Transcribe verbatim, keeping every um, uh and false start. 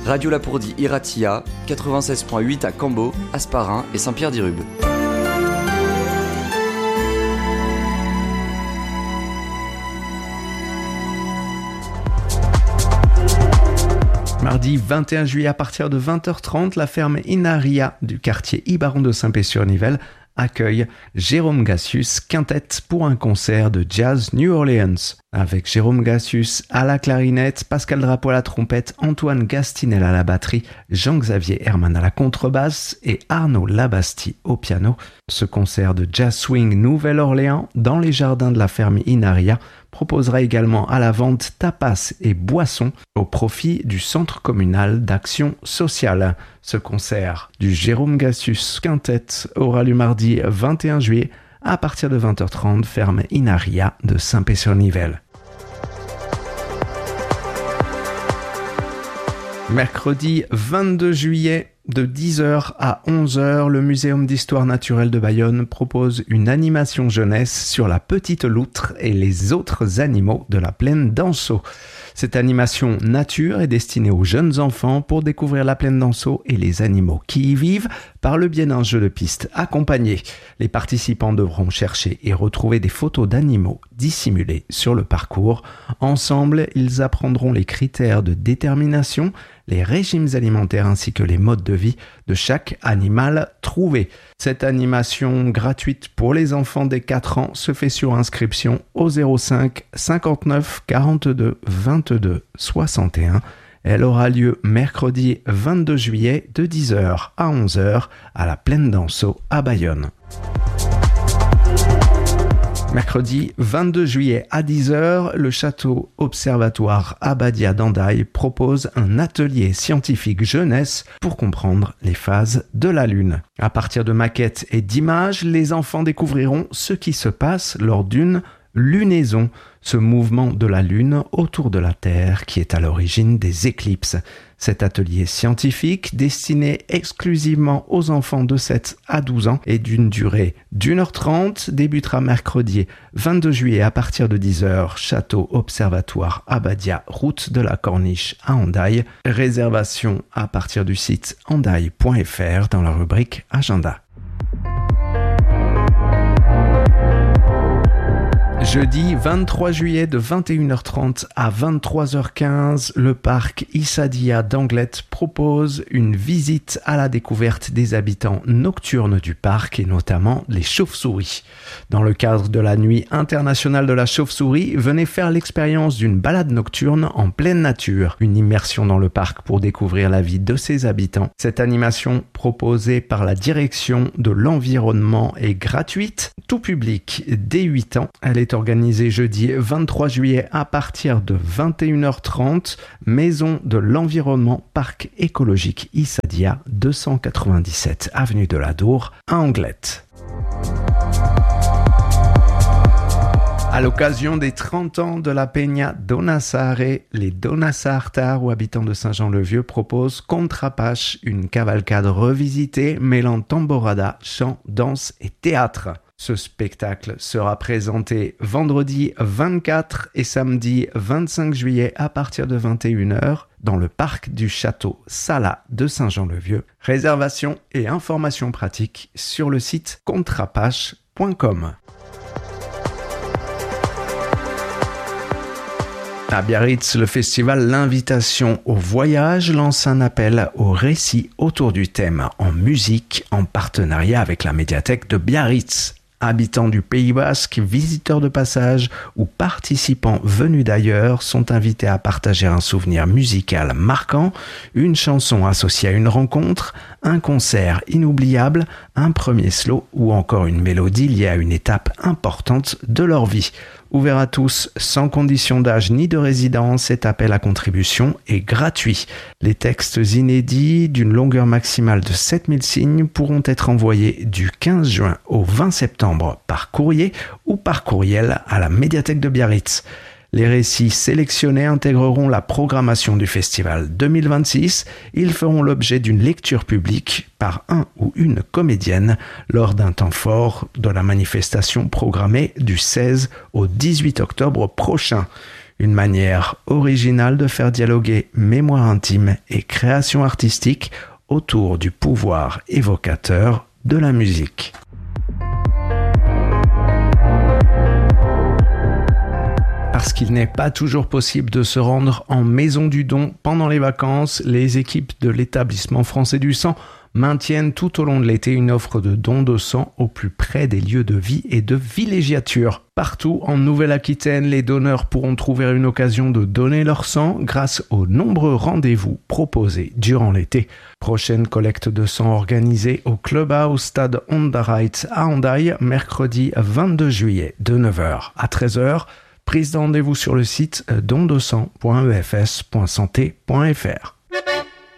Radio Lapourdie Iratia, quatre-vingt-seize virgule huit à Cambo, Hasparren et Saint-Pierre-d'Irube. Mardi vingt et un juillet à partir de vingt heures trente, la ferme Inaria du quartier Ibaron de Saint-Pé-sur-Nivelle accueille Jérôme Gassius Quintet pour un concert de jazz New Orleans. Avec Jérôme Gassius à la clarinette, Pascal Drapeau à la trompette, Antoine Gastinel à la batterie, Jean-Xavier Herman à la contrebasse et Arnaud Labastie au piano. Ce concert de jazz swing Nouvelle-Orléans dans les jardins de la ferme Inaria proposera également à la vente tapas et boissons au profit du Centre communal d'action sociale. Ce concert du Jérôme Gassius Quintet aura lieu mardi vingt et un juillet à partir de vingt heures trente, ferme Inaria de Saint-Pé-sur-Nivelle. Mercredi vingt-deux juillet, de dix heures à onze heures, le Muséum d'histoire naturelle de Bayonne propose une animation jeunesse sur la petite loutre et les autres animaux de la plaine d'Anceau. Cette animation nature est destinée aux jeunes enfants pour découvrir la plaine d'Anceau et les animaux qui y vivent par le biais d'un jeu de piste accompagné. Les participants devront chercher et retrouver des photos d'animaux dissimulés sur le parcours. Ensemble, ils apprendront les critères de détermination, les régimes alimentaires ainsi que les modes de vie de chaque animal trouvé. Cette animation gratuite pour les enfants dès quatre ans se fait sur inscription au zéro cinq cinquante-neuf quarante-deux vingt-deux soixante et un. Elle aura lieu mercredi vingt-deux juillet de dix heures à onze heures à la plaine d'Anceau à Bayonne. Mercredi vingt-deux juillet à dix heures, le château observatoire Abadia d'Andaille propose un atelier scientifique jeunesse pour comprendre les phases de la Lune. À partir de maquettes et d'images, les enfants découvriront ce qui se passe lors d'une lunaison, ce mouvement de la Lune autour de la Terre qui est à l'origine des éclipses. Cet atelier scientifique, destiné exclusivement aux enfants de sept à douze ans et d'une durée d'une heure trente, débutera mercredi vingt-deux juillet à partir de dix heures, château observatoire Abadia, route de la Corniche à Andaille. Réservation à partir du site andaille point f r dans la rubrique Agenda. Jeudi vingt-trois juillet de vingt et une heures trente à vingt-trois heures quinze, le parc Issadia d'Anglet propose une visite à la découverte des habitants nocturnes du parc et notamment les chauves-souris. Dans le cadre de la Nuit internationale de la chauve-souris, venez faire l'expérience d'une balade nocturne en pleine nature, une immersion dans le parc pour découvrir la vie de ses habitants. Cette animation proposée par la direction de l'environnement est gratuite, tout public dès huit ans. Elle est organisée jeudi vingt-trois juillet à partir de vingt et une heures trente, Maison de l'Environnement Parc écologique Issadia, deux cent quatre-vingt-dix-sept avenue de la Dour à Anglet. À l'occasion des trente ans de la Peña Dona Sare, les Dona Sartar ou habitants de Saint-Jean-le-Vieux proposent Contrapache, une cavalcade revisitée mêlant tamborada, chant, danse et théâtre. Ce spectacle sera présenté vendredi vingt-quatre et samedi vingt-cinq juillet à partir de vingt et une heures dans le parc du château Sala de Saint-Jean-le-Vieux. Réservation et informations pratiques sur le site contrapache point com. À Biarritz, le festival L'Invitation au Voyage lance un appel au récit autour du thème en musique en partenariat avec la médiathèque de Biarritz. Habitants du Pays Basque, visiteurs de passage ou participants venus d'ailleurs sont invités à partager un souvenir musical marquant, une chanson associée à une rencontre, un concert inoubliable, un premier slow ou encore une mélodie liée à une étape importante de leur vie. Ouvert à tous, sans condition d'âge ni de résidence, cet appel à contribution est gratuit. Les textes inédits, d'une longueur maximale de sept mille signes, pourront être envoyés du quinze juin au vingt septembre par courrier ou par courriel à la médiathèque de Biarritz. Les récits sélectionnés intégreront la programmation du festival deux mille vingt-six. Ils feront l'objet d'une lecture publique par un ou une comédienne lors d'un temps fort de la manifestation programmée du seize au dix-huit octobre prochain. Une manière originale de faire dialoguer mémoire intime et création artistique autour du pouvoir évocateur de la musique. Parce qu'il n'est pas toujours possible de se rendre en Maison du Don pendant les vacances, les équipes de l'établissement français du sang maintiennent tout au long de l'été une offre de dons de sang au plus près des lieux de vie et de villégiature. Partout en Nouvelle-Aquitaine, les donneurs pourront trouver une occasion de donner leur sang grâce aux nombreux rendez-vous proposés durant l'été. Prochaine collecte de sang organisée au Clubhouse Stade Honda-Reitz à Hendaye, mercredi vingt-deux juillet de neuf heures à treize heures. Prise de rendez-vous sur le site don de sang point e f s point santé point f r.